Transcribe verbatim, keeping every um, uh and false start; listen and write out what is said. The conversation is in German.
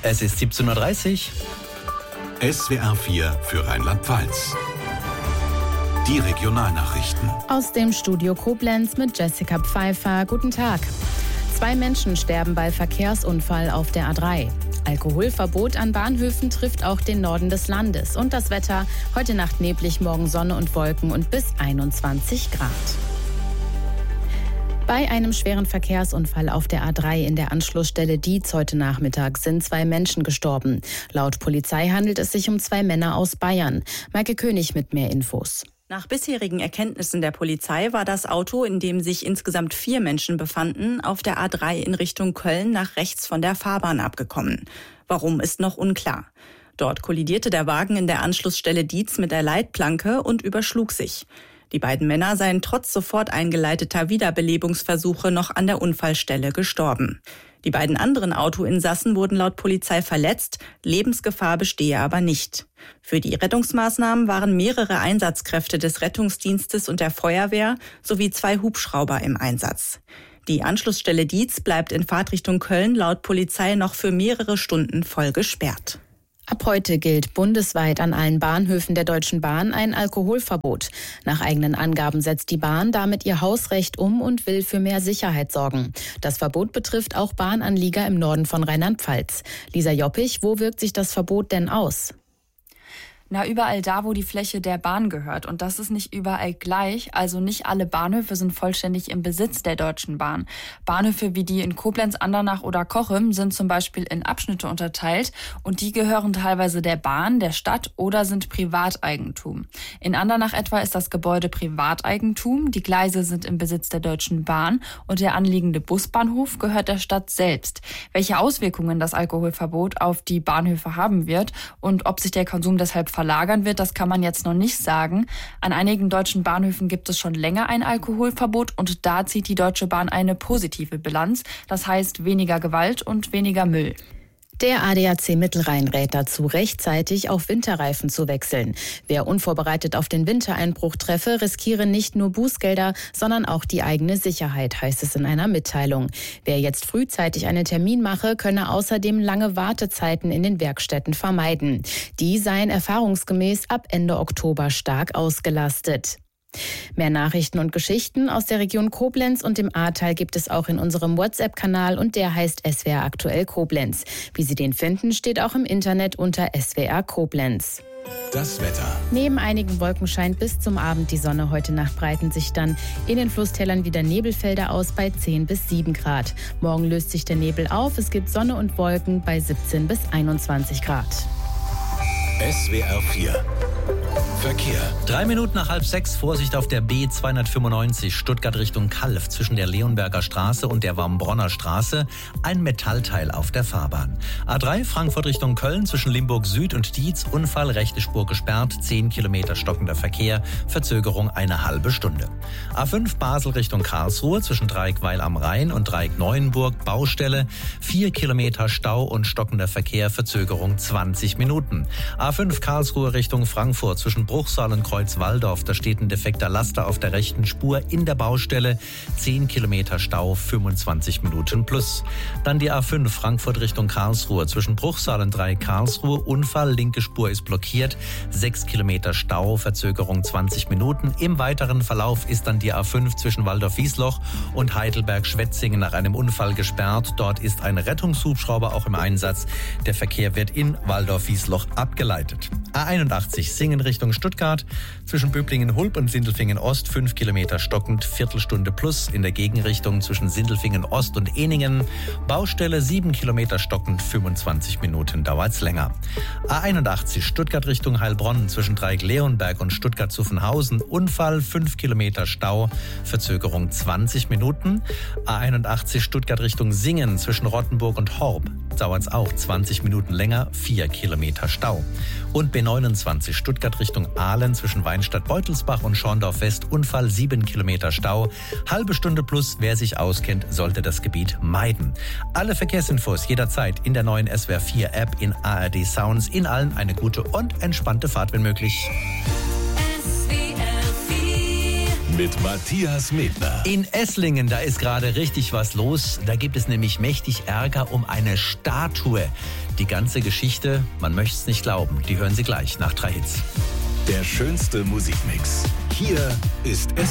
Es ist siebzehn Uhr dreißig. S W R vier für Rheinland-Pfalz. Die Regionalnachrichten. Aus dem Studio Koblenz mit Jessica Pfeiffer. Guten Tag. Zwei Menschen sterben bei Verkehrsunfall auf der A drei. Alkoholverbot an Bahnhöfen trifft auch den Norden des Landes. Und das Wetter: heute Nacht neblig, morgen Sonne und Wolken und bis einundzwanzig Grad. Bei einem schweren Verkehrsunfall auf der A drei in der Anschlussstelle Dietz heute Nachmittag sind zwei Menschen gestorben. Laut Polizei handelt es sich um zwei Männer aus Bayern. Maike König mit mehr Infos. Nach bisherigen Erkenntnissen der Polizei war das Auto, in dem sich insgesamt vier Menschen befanden, auf der A drei in Richtung Köln nach rechts von der Fahrbahn abgekommen. Warum, ist noch unklar. Dort kollidierte der Wagen in der Anschlussstelle Dietz mit der Leitplanke und überschlug sich. Die beiden Männer seien trotz sofort eingeleiteter Wiederbelebungsversuche noch an der Unfallstelle gestorben. Die beiden anderen Autoinsassen wurden laut Polizei verletzt, Lebensgefahr bestehe aber nicht. Für die Rettungsmaßnahmen waren mehrere Einsatzkräfte des Rettungsdienstes und der Feuerwehr sowie zwei Hubschrauber im Einsatz. Die Anschlussstelle Dietz bleibt in Fahrtrichtung Köln laut Polizei noch für mehrere Stunden voll gesperrt. Ab heute gilt bundesweit an allen Bahnhöfen der Deutschen Bahn ein Alkoholverbot. Nach eigenen Angaben setzt die Bahn damit ihr Hausrecht um und will für mehr Sicherheit sorgen. Das Verbot betrifft auch Bahnanlieger im Norden von Rheinland-Pfalz. Lisa Joppich, wo wirkt sich das Verbot denn aus? Na, überall da, wo die Fläche der Bahn gehört. Und das ist nicht überall gleich. Also nicht alle Bahnhöfe sind vollständig im Besitz der Deutschen Bahn. Bahnhöfe wie die in Koblenz, Andernach oder Cochem sind zum Beispiel in Abschnitte unterteilt. Und die gehören teilweise der Bahn, der Stadt oder sind Privateigentum. In Andernach etwa ist das Gebäude Privateigentum. Die Gleise sind im Besitz der Deutschen Bahn. Und der anliegende Busbahnhof gehört der Stadt selbst. Welche Auswirkungen das Alkoholverbot auf die Bahnhöfe haben wird und ob sich der Konsum deshalb verlagern wird, das kann man jetzt noch nicht sagen. An einigen deutschen Bahnhöfen gibt es schon länger ein Alkoholverbot und da zieht die Deutsche Bahn eine positive Bilanz. Das heißt weniger Gewalt und weniger Müll. Der A D A C Mittelrhein rät dazu, rechtzeitig auf Winterreifen zu wechseln. Wer unvorbereitet auf den Wintereinbruch treffe, riskiere nicht nur Bußgelder, sondern auch die eigene Sicherheit, heißt es in einer Mitteilung. Wer jetzt frühzeitig einen Termin mache, könne außerdem lange Wartezeiten in den Werkstätten vermeiden. Die seien erfahrungsgemäß ab Ende Oktober stark ausgelastet. Mehr Nachrichten und Geschichten aus der Region Koblenz und dem Ahrtal gibt es auch in unserem WhatsApp-Kanal und der heißt S W R Aktuell Koblenz. Wie Sie den finden, steht auch im Internet unter S W R Koblenz. Das Wetter. Neben einigen Wolken scheint bis zum Abend die Sonne. Heute Nacht breiten sich dann in den Flusstälern wieder Nebelfelder aus bei zehn bis sieben Grad. Morgen löst sich der Nebel auf. Es gibt Sonne und Wolken bei siebzehn bis einundzwanzig Grad. S W R vier. Verkehr. Drei Minuten nach halb sechs, Vorsicht auf der B zweihundertfünfundneunzig, Stuttgart Richtung Calw, zwischen der Leonberger Straße und der Wambronner Straße, ein Metallteil auf der Fahrbahn. A drei, Frankfurt Richtung Köln, zwischen Limburg Süd und Dietz, Unfall, rechte Spur gesperrt, zehn Kilometer stockender Verkehr, Verzögerung eine halbe Stunde. A fünf, Basel Richtung Karlsruhe, zwischen Dreieckweil am Rhein und Dreieck Neuenburg, Baustelle, vier Kilometer Stau und stockender Verkehr, Verzögerung zwanzig Minuten. A fünf, Karlsruhe Richtung Frankfurt, zwischen Bruchsal und Kreuz-Walldorf, da steht ein defekter Laster auf der rechten Spur in der Baustelle. zehn Kilometer Stau, fünfundzwanzig Minuten plus. Dann die A fünf, Frankfurt Richtung Karlsruhe. Zwischen Bruchsal und Dreieck Karlsruhe, Unfall, linke Spur ist blockiert. sechs Kilometer Stau, Verzögerung zwanzig Minuten. Im weiteren Verlauf ist dann die A fünf zwischen Waldorf-Wiesloch und Heidelberg-Schwetzingen nach einem Unfall gesperrt. Dort ist ein Rettungshubschrauber auch im Einsatz. Der Verkehr wird in Waldorf-Wiesloch abgeleitet. A einundachtzig, Singen Richtung Stuttgart, zwischen Böblingen-Hulb und Sindelfingen-Ost, fünf Kilometer stockend, Viertelstunde plus. In der Gegenrichtung zwischen Sindelfingen-Ost und Ehningen, Baustelle sieben Kilometer stockend, fünfundzwanzig Minuten dauert's länger. A einundachtzig, Stuttgart Richtung Heilbronn, zwischen Dreieck-Leonberg und Stuttgart-Zuffenhausen, Unfall, fünf Kilometer Stau, Verzögerung zwanzig Minuten. A einundachtzig, Stuttgart Richtung Singen, zwischen Rottenburg und Horb, dauert's auch zwanzig Minuten länger, vier Kilometer Stau. Und B neunundzwanzig, Stuttgart Richtung Aalen, zwischen Weinstadt-Beutelsbach und Schorndorf-West, Unfall, sieben Kilometer Stau. Halbe Stunde plus, wer sich auskennt, sollte das Gebiet meiden. Alle Verkehrsinfos jederzeit in der neuen S W R vier App, in A R D Sounds, in allen eine gute und entspannte Fahrt, wenn möglich. Mit mit Matthias Medner. In Esslingen, da ist gerade richtig was los. Da gibt es nämlich mächtig Ärger um eine Statue. Die ganze Geschichte, man möchte es nicht glauben, die hören Sie gleich nach drei Hits. Der schönste Musikmix. Hier ist S